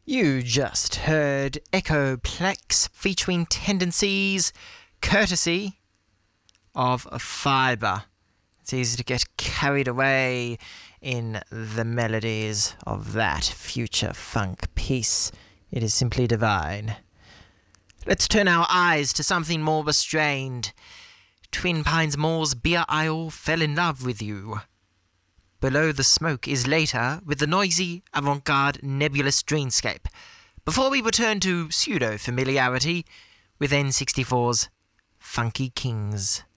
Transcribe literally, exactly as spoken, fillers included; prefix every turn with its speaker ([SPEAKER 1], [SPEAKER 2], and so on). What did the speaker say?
[SPEAKER 1] You just heard Echoplex featuring Tendencies, courtesy of Fibre. It's easy to get carried away in the melodies of that future funk piece. It is simply divine. Let's turn our eyes to something more restrained. Twin Pines Mall's Beer Isle Fell in Love with You. Below the Smoke is later with the noisy, avant-garde, nebulous dreamscape, before we return to pseudo-familiarity with N sixty-four's Funky Kings.